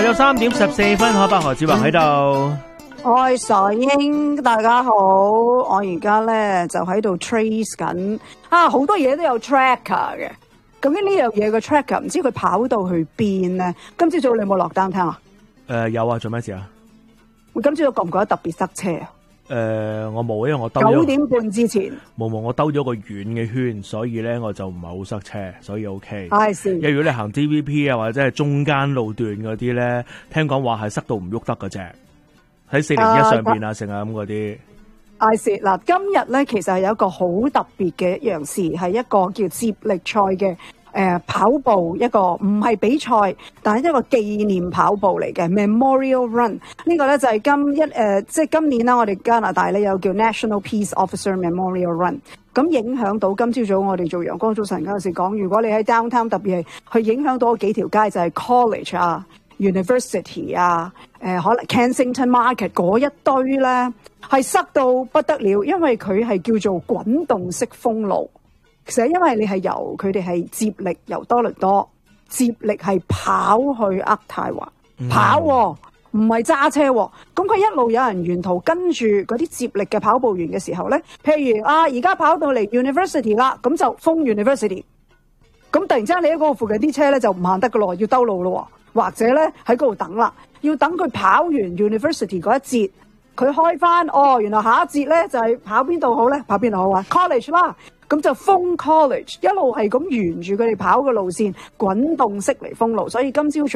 去到3:14，何伯何志華喺度。 愛傻英，大家好，我而家咧就喺度 trace 緊好多嘢都有 tracker 嘅。究竟呢樣嘢個 tracker 唔知佢跑到去邊咧？今朝早你有冇落單聽啊？ 有啊，做咩事啊？ 我今朝早覺唔覺得特別塞車啊？ 我冇，因為我兜 9點半之前冇，我兜咗個遠嘅圈，所以咧我就唔係好塞車，所以 OK。 係， 因為如果你行 TVP 啊或者係中間路段嗰啲咧，聽講話係塞到唔喐得㗎啫。喺401上邊啊，成日咁嗰啲。 嗱，今日咧其實係有一個好特別嘅一樣事，係一個叫接力賽嘅跑步，一個唔係比賽，但係一個紀念跑步嚟嘅 Memorial Run。呢個咧就係即係今年啦，我哋加拿大咧有叫 National Peace Officer Memorial Run。咁影響到今朝早我哋做陽光早晨嗰陣時講，如果你喺 downtown 特別係去影響到幾條街，就係 College 啊、University 啊、可能 Kensington Market 嗰一堆咧，係塞到不得了，因為佢係叫做滾動式封路。其實因為你係佢哋係接力由多倫多接力係跑去渥太華，跑唔係揸車喎。咁佢一路有人沿途跟住嗰啲接力嘅跑步員嘅時候咧，譬如而家跑到嚟 University 啦，咁就封 University。咁突然之間你喺嗰個附近啲車咧就唔行得噶咯，要兜路咯，或者咧喺嗰度等啦，要等佢跑完 University 嗰一節，佢開翻原來下一節咧就係跑邊度好咧？跑邊度好啊 ？College 啦。咁就封 college，一路係咁沿住佢哋跑嘅路線滾動式嚟封路，所以今朝早